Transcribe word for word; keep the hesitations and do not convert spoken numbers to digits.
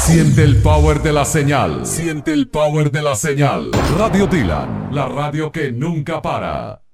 Siente el power de la señal. Siente el power de la señal. Radio Dylan, la radio que nunca para.